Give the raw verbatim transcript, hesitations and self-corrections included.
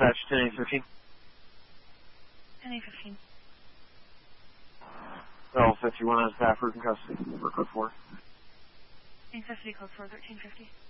dispatch, ten A fifteen. ten A fifteen. L fifty-one has Stafford in custody. For code four. In custody, code four, thirteen fifty.